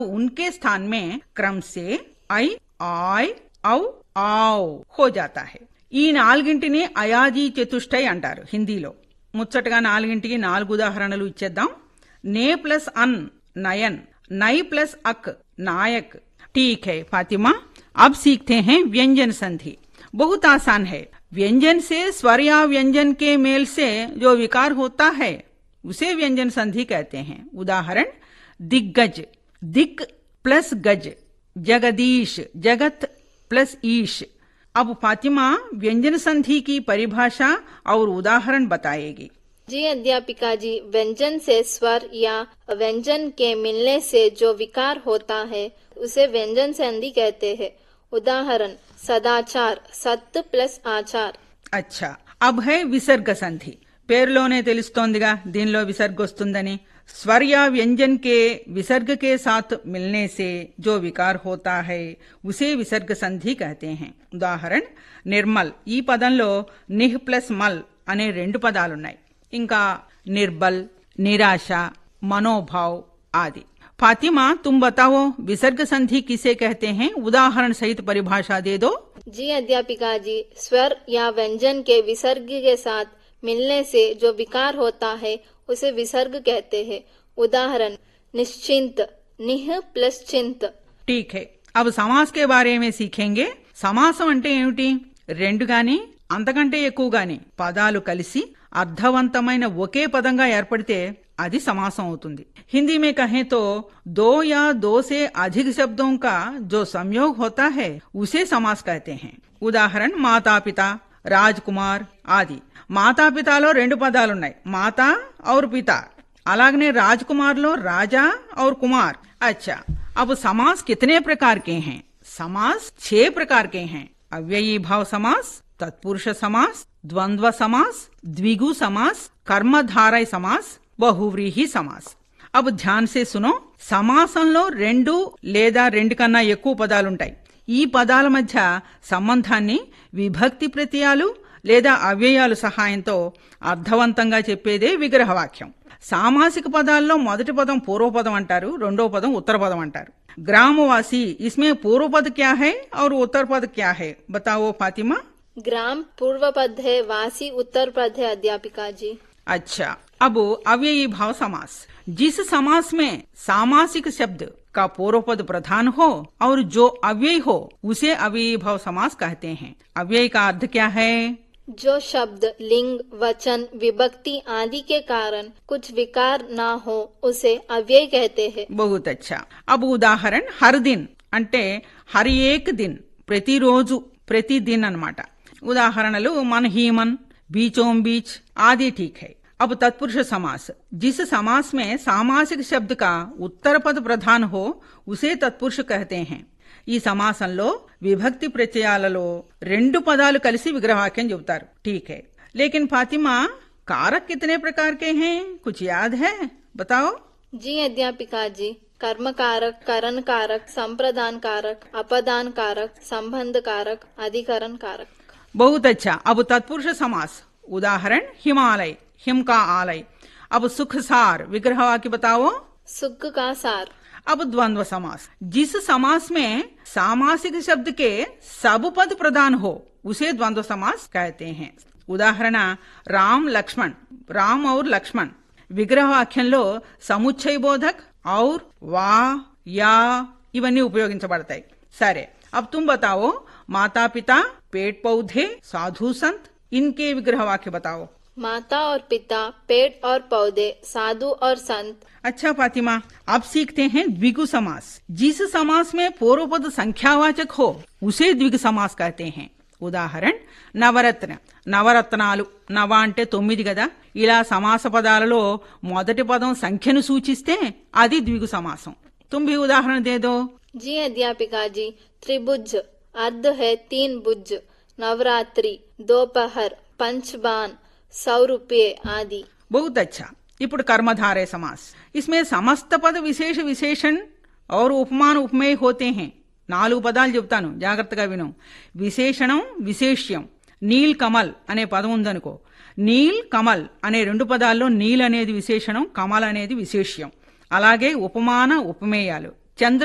उनके स्थान में क्रम से ఐ ఆయ్ ఔ ఆవ్ हो जाता है. ఈ నాలుగింటిని అయాజీ చతుష్టయ్ అంటారు హిందీలో. ముచ్చటగా నాలుగింటికి 4 ఉదాహరణలు ఇచ్చేద్దాం. నే ప్లస్ అన్ నయన్, నై ప్లస్ అక్ नायक. ठीक है फातिमा, अब सीखते हैं व्यंजन संधि. बहुत आसान है. व्यंजन से स्वर या व्यंजन के मेल से जो विकार होता है उसे व्यंजन संधि कहते हैं. उदाहरण दिग्गज, दिक प्लस गज, जगदीश, जगत प्लस ईश. अब फातिमा व्यंजन संधि की परिभाषा और उदाहरण बताएगी. जी अध्यापिका जी, व्यंजन से स्वर या व्यंजन के मिलने से जो विकार होता है उसे व्यंजन संधि कहते हैं. उदाहरण सदाचार, सत्य प्लस आचार. अच्छा, अब है विसर्ग संधि. పేరులోనే తెలుస్తోందిగా దీనిలో విసర్గ వస్తుందని. स्वर या व्यंजन के विसर्ग के साथ मिलने से जो विकार होता है उसे विसर्ग संधि कहते हैं. ఉదాహరణ నిర్మల్. ఈ పదంలో నిహ్ ప్లస్ మల్ అనే 2 పదాలున్నాయి. ఇంకా निर्बल, निराशा, मनोभाव आदि. फातिमा तुम बताओ विसर्ग संधि किसे कहते हैं? उदाहरण सहित परिभाषा दे दो. जी अध्यापिका जी, स्वर या व्यंजन के विसर्ग के साथ मिलने से जो विकार होता है उसे विसर्ग कहते हैं. उदाहरण निश्चिंत, निह प्लस चिंत. ठीक है, अब समास के बारे में सीखेंगे. సమాసం అంటే ఏమిటి? 2 గాని అంతకంటే ఎక్కువ గాని పదాలు కలిసి అర్థవంతమైన ఒకే పదంగా ఏర్పడితే అది సమాసం అవుతుంది. हिंदी में कहें तो 2 या 2 से अधिक शब्दों का जो संयोग होता है उसे समास कहते हैं. उदाहरण माता पिता, రాజ్కుమార్ ఆది. మాతాపితాలో 2 పదాలున్నాయి, మాతా और पिता. అలాగనే రాజ్కుమార్లో రాజా और कुमार. अच्छा, अब समास कितने प्रकार के हैं? समास 6 प्रकार के हैं. अव्ययी भाव समास, तत्पुरुष समास, द्वंद्व समास, द्विगु समास, कर्मधारय समास, बहुव्रीहि समास. अब ध्यान से सुनो. సమాసంలో 2 లేదా 2 కన్నా ఎక్కువ పదాలుంటాయి. ఈ పదాల మధ్య సంబంధాన్ని విభక్తి ప్రత్యయాలు లేదా అవ్యయాలు సహాయంతో అర్థవంతంగా చెప్పేదే విగ్రహవాక్యం. సామాసిక పదాల్లో మొదటి పదం పూర్వపదం అంటారు, రెండో పదం ఉత్తర పదం అంటారు. గ్రామవాసి, इसमें पूर्व पद क्या है और उत्तर पद क्या है? बताओ फातिमा. ग्राम पूर्व पद है, वासी उत्तर पद है अध्यापिका जी. अच्छा, अब अव्ययी भाव समास. जिस समास में सामासिक शब्द का पूर्व पद प्रधान हो और जो अव्यय हो उसे अव्ययी भाव समास कहते हैं. अव्यय का अर्थ क्या है? जो शब्द लिंग, वचन, विभक्ति आदि के कारण कुछ विकार ना हो उसे अव्यय कहते हैं. बहुत अच्छा. अब उदाहरण हर दिन అంటే हर एक दिन, ప్రతిరోజు, ప్రతి दिन అన్నమాట. ఉదాహరణలు मन ही मन, बीचों बीच आदि. ठीक है. अब तत्पुरुष समास. जिस समास में सामासिक शब्द का उत्तर पद प्रधान हो उसे तत्पुरुष कहते हैं. ఈ సమాసంలో విభక్తి ప్రత్యయాలలో 2 పదాలు కలిసి విగ్రహవాక్యం చెబుతారు. ठीक है. लेकिन फातिमा, कारक कितने प्रकार के हैं? कुछ याद है? बताओ. जी अध्यापिका जी, कर्म कारक, करण कारक, संप्रदान कारक, अपदान कारक, संबंध कारक, अधिकरण कारक. बहुत अच्छा. अब तत्पुरुष समास. उदाहरण हिमालय, हिम का आलय. अब सुख सार, विग्रहवाक्य बताओ. सुख का सार. अब द्वंद्व समास. जिस समास में सामासिक शब्द के सब पद प्रधान हो उसे द्वंद्व समास कहते हैं. उदाहरण राम लक्ष्मण, राम और लक्ष्मण. విగ్రహవాక్యంలో సముచ్చయ బోధక్ और వా, యా ఇవన్నీ ఉపయోగించబడతాయి. సరే, अब तुम बताओ. माता पिता, पेड़ पौधे, साधु संत, इनके विग्रहवाक्य बताओ. माता और पिता, पेड़ और पौधे, साधु और संत. अच्छा फातिमा, अब सीखते हैं द्विगु समास. जिस समास में पूर्व पद संख्यावाचक हो उसे द्विगु समास कहते हैं. ఉదాహరణ నవరత్న, నవరత్నాలు. నవ అంటే 9 కదా. ఇలా సమాస పదాలలో మొదటి పదం సంఖ్యను సూచిస్తే అది ద్విగు సమాసం. तुम भी उदाहरण दे दो. जी अध्यापिका जी, त्रिभुज अर्ध है 3 भुज, नवरात्रि, दोपहर, पंचबान, 100 रुपये आदि. बहुत अच्छा. ఇప్పుడు कर्मधारय समास. इसमें समस्त पद विशेष विशेषण और उपमान उपमेय होते हैं. 4 పదాలు చెప్తాను, జాగ్రత్తగా విను. విశేషణం, విశేష్యం. నీల్ కమల్ అనే పదం ఉందనుకో. నీల్ కమల్ అనే 2 పదాల్లో నీల్ అనేది విశేషణం, కమల్ అనేది విశేష్యం. అలాగే ఉపమాన ఉపమేయాలు. చంద్ర